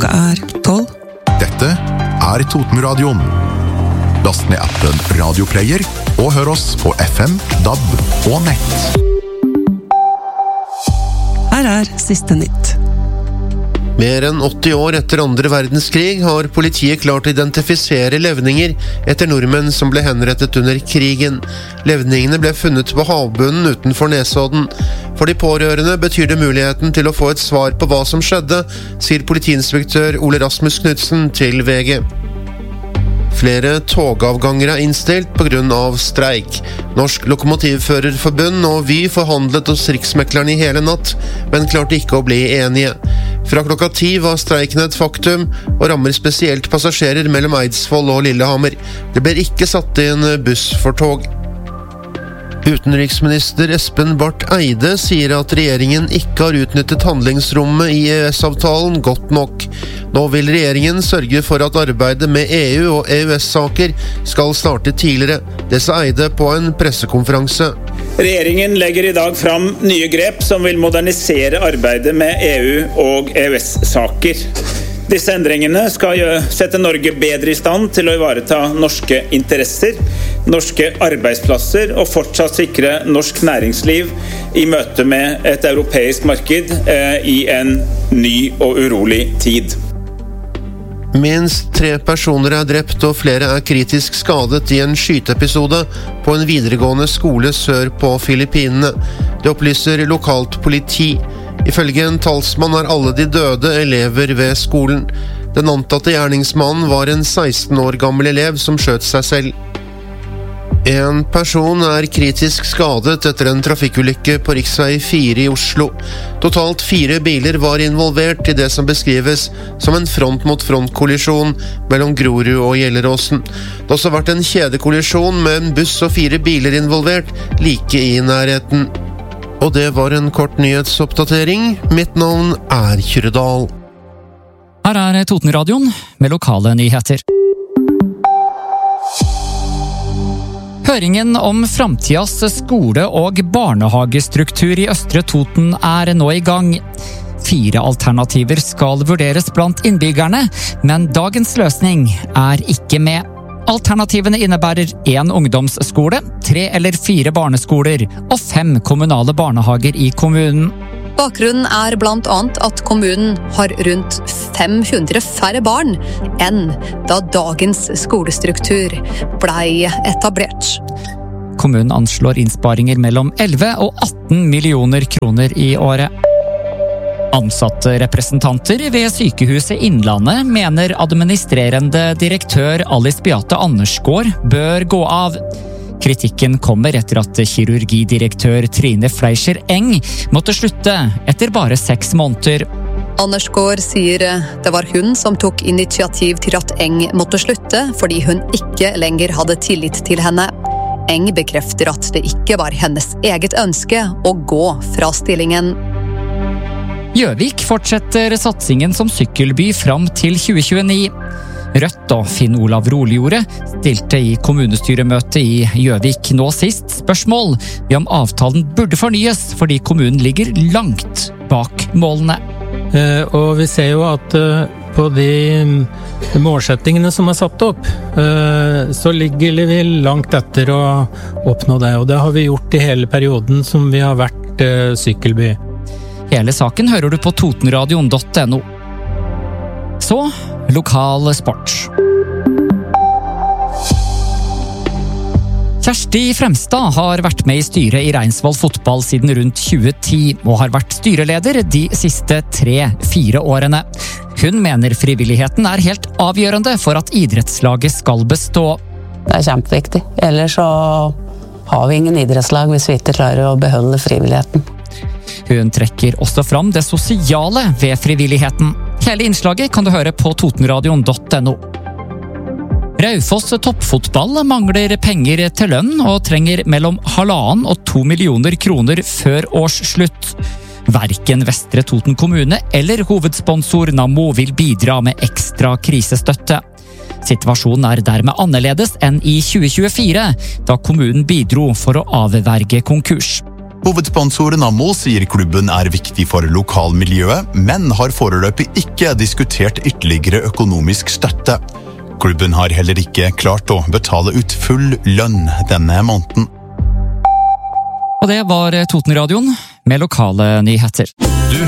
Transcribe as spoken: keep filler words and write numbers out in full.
Klokka er tolv. Dette er Totenradioen. Last ned appen Radioplayer og hør oss på F M, D A B og nett. Her er siste nytt. Mer enn åtti år etter andre verdenskrig har politiet klart å identifisere levninger etter nordmenn som ble henrettet under krigen. Levningene ble funnet på havbunnen utenfor Nesodden. For de pårørende betyr det muligheten til å få et svar på hva som skjedde, sier politiinspektør Ole Rasmus Knudsen til V G. Flere togavganger er innstilt på grunn av streik. Norsk Lokomotivførerforbund og Vy forhandlet hos Riksmeklerne i hele natt, men klarte ikke å bli enige. Fra klokka ti var streiken et faktum, og rammer spesielt passasjerer mellom Eidsvoll og Lillehammer. Det ble ikke satt inn buss for tog. Utenriksminister Espen Barth Eide sier at regjeringen ikke har utnyttet handlingsrommet i E U S-avtalen godt nok. Nå vil regjeringen sørge for at arbeidet med E U og E U S-saker skal starte tidligere. Det sa Eide på en pressekonferanse. Regjeringen legger i dag fram nye grep som vil modernisere arbeidet med E U og E U S-saker. Disse endringene skal sette Norge bedre i stand til å ivareta norske interesser, norske arbeidsplasser og fortsatt sikre norsk næringsliv i møte med et europeisk marked eh, i en ny og urolig tid. Minst tre personer er drept og flere er kritisk skadet i en skyteepisode på en videregående skole sør på Filippinene. Det opplyser lokalt politi. Ifølge en talsmann er alle de døde elever ved skolen. Den antatte gjerningsmannen var en seksten år gammel elev som skjøt seg selv. En person er kritisk skadet etter en trafikkulykke på riksvei fire i Oslo. Totalt fire biler var involvert i det som beskrives som en front-mot-front-kollisjon mellom Grorud og Gjelleråsen. Det har også vært en kjedekollisjon med en buss og fire biler involvert like i nærheten. Og det var en kort nyhetsoppdatering. Mitt navn er Kyrredal. Her er Totenradioen med lokale nyheter. Høringen om framtidas skole- og barnehagestruktur i Østre Toten er nå i gang. Fire alternativer skal vurderes blant innbyggerne, men dagens løsning er ikke med. Alternativene innebærer én ungdomsskole, tre eller fire barneskoler og fem kommunale barnehager i kommunen. Bakgrunnen er blant annet at kommunen har rundt fem hundre færre barn enn da dagens skolestruktur ble etablert. Kommunen anslår innsparinger mellom elleve og atten millioner kroner i året. Ansatte representanter ved Sykehuset Innlandet mener administrerende direktør Alice Beate Andersgaard bør gå av. Kritikken kommer etter at kirurgidirektør Trine Fleischer Eng måtte slutte etter bare seks måneder. Andersgaard sier det var hun som tok initiativ til at Eng måtte slutte, fordi hun ikke lenger hadde tillit til henne. Eng bekrefter at det ikke var hennes eget ønske å gå fra stillingen. Gjøvik fortsetter satsingen som sykkelby fram til tjue tjueni. Rødt og Finn Olav Roljordet stilte i kommunestyremøte i Gjøvik nå sist spørsmål ved om avtalen burde fornyes fordi kommunen ligger langt bak målene. Eh, og vi ser jo at eh, på de målsettingene som er satt opp, eh, så ligger vi langt etter å oppnå det, og det har vi gjort i hele perioden som vi har vært eh, sykkelby. Hele saken hører du på totenradion punktum no. Så, lokal sport. Kjersti Fremstad har vært med i styret i Reinsvoll fotball siden rundt tjue ti, og har vært styreleder de siste tre-fire årene. Hun mener frivilligheten er helt avgjørende for at idrettslaget skal bestå. Det er kjempeviktig, ellers så har vi ingen idrettslag hvis vi ikke klarer å beholde frivilligheten. Hun trekker også fram det sosiale ved frivilligheten. Hele innslaget kan du høre på totenradion punktum no. Raufoss toppfotball mangler penger til lønn og trenger mellom halvannen og to millioner kroner før årsslutt. Verken Vestre Toten kommune eller hovedsponsor Nammo vil bidra med ekstra krisestøtte. Situasjonen er dermed annerledes enn i tjue tjuefire, da kommunen bidro for å avverge konkurs. Hovedsponsoren Ammo sier klubben er viktig for lokalmiljøet, men har foreløpig ikke diskutert ytterligere økonomisk støtte. Klubben har heller ikke klart å betale ut full lønn denne måneden. Og det var Totenradioen med lokale nyheter.